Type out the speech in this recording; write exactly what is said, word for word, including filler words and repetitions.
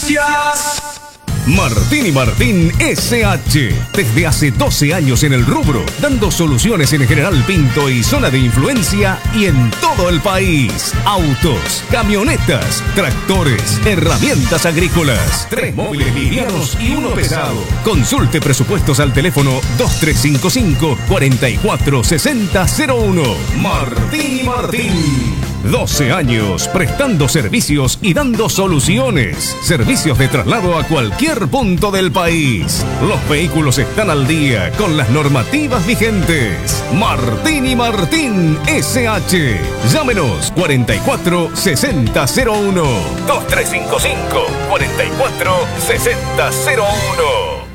Gracias. Martín y Martín S H, desde hace doce años en el rubro, dando soluciones en General Pinto y zona de influencia y en todo el país. Autos, camionetas, tractores, herramientas agrícolas, tres móviles livianos y uno pesado. Consulte presupuestos al teléfono dos tres cinco cinco, cuatro cuatro seis cero cero uno. Martín y Martín. doce años prestando servicios y dando soluciones. Servicios de traslado a cualquier punto del país. Los vehículos están al día con las normativas vigentes. Martín y Martín S H. Llámenos cuatro cuatro seis cero cero uno. dos tres cinco cinco, cuatro cuatro seis cero cero uno.